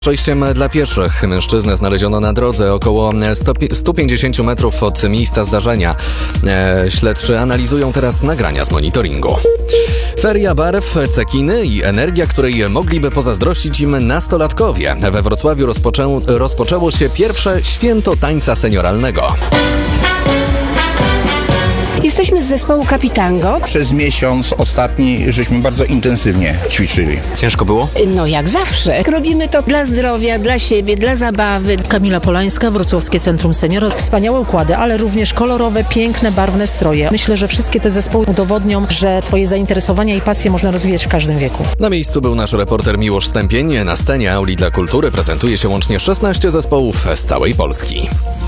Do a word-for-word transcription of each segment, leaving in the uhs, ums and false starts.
Przejściem dla pieszych mężczyznę znaleziono na drodze około stu pięćdziesięciu metrów od miejsca zdarzenia. E, śledczy analizują teraz nagrania z monitoringu. Feria barw, cekiny i energia, której mogliby pozazdrościć im nastolatkowie. We Wrocławiu rozpoczę, rozpoczęło się pierwsze święto tańca senioralnego. Jesteśmy z zespołu Kapitango. Przez miesiąc ostatni żeśmy bardzo intensywnie ćwiczyli. Ciężko było? No jak zawsze. Robimy to dla zdrowia, dla siebie, dla zabawy. Kamila Polańska, Wrocławskie Centrum Seniora. Wspaniałe układy, ale również kolorowe, piękne, barwne stroje. Myślę, że wszystkie te zespoły udowodnią, że swoje zainteresowania i pasje można rozwijać w każdym wieku. Na miejscu był nasz reporter Miłosz Stępień. Na scenie Auli dla Kultury prezentuje się łącznie szesnaście zespołów z całej Polski.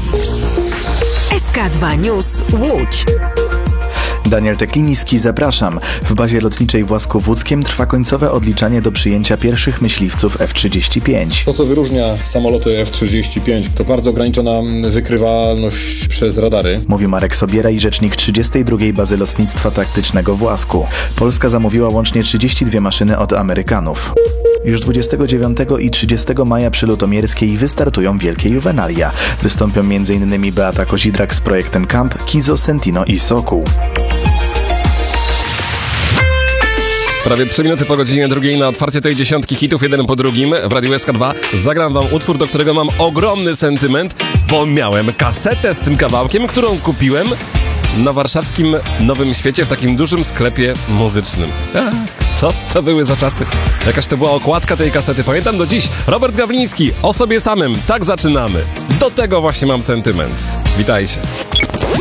S K dwa News Łódź. Daniel Tekliński, zapraszam. W bazie lotniczej w Łaskowódzkiem trwa końcowe odliczanie do przyjęcia pierwszych myśliwców F trzydzieści pięć. To, co wyróżnia samoloty F trzydzieści pięć, to bardzo ograniczona wykrywalność przez radary. Mówi Marek Sobiera i rzecznik trzydziestej drugiej Bazy Lotnictwa Taktycznego w Łasku. Polska zamówiła łącznie trzydzieści dwie maszyny od Amerykanów. Już dwudziestego dziewiątego i trzydziestego maja przy Lutomierskiej wystartują wielkie juwenalia. Wystąpią m.in. Beata Kozidrak z projektem Camp, Kizo, Sentino i Sokół. Prawie trzy minuty po godzinie drugiej na otwarcie tej dziesiątki hitów, jeden po drugim w Radiu S K dwa. Zagram wam utwór, do którego mam ogromny sentyment, bo miałem kasetę z tym kawałkiem, którą kupiłem na warszawskim Nowym Świecie w takim dużym sklepie muzycznym. Ach, co to były za czasy? Jakaś to była okładka tej kasety, pamiętam do dziś. Robert Gawliński, o sobie samym, tak zaczynamy. Do tego właśnie mam sentyment. Witajcie.